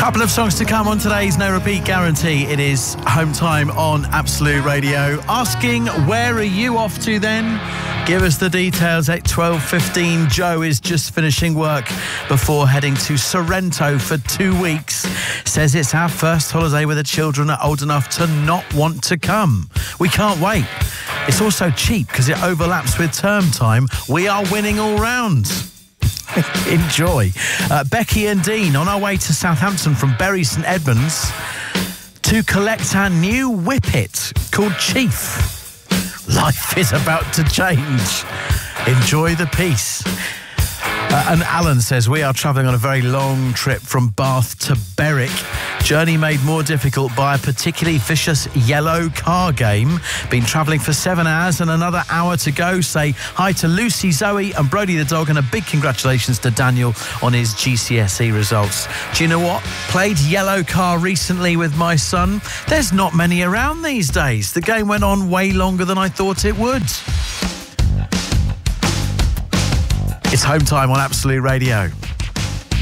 Couple of songs to come on today's No Repeat Guarantee. It is Home Time on Absolute Radio. Asking, where are you off to then? Give us the details at 12:15. Joe is just finishing work before heading to Sorrento for 2 weeks. Says it's our first holiday where the children are old enough to not want to come. We can't wait. It's also cheap because it overlaps with term time. We are winning all round. Enjoy. Becky and Dean on our way to Southampton from Bury St Edmunds to collect our new Whippet called Chief. Life is about to change. Enjoy the peace. And Alan says, we are travelling on a very long trip from Bath to Berwick. Journey made more difficult by a particularly vicious yellow car game. Been travelling for 7 hours and another hour to go. Say hi to Lucy, Zoe and Brody the dog, and a big congratulations to Daniel on his GCSE results. Do you know what? Played yellow car recently with my son. There's not many around these days. The game went on way longer than I thought it would. It's Home Time on Absolute Radio.